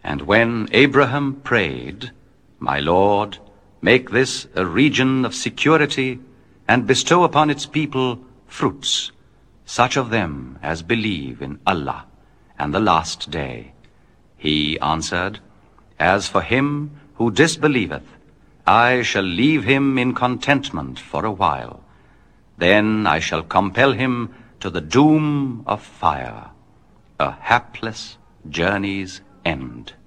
And when Abraham prayed, My Lord, make this a region of security, and bestow upon its people fruits, such of them as believe in Allah and the last day. He answered, As for him who disbelieveth, I shall leave him in contentment for a while. Then I shall compel him to the doom of fire, a hapless journey's end.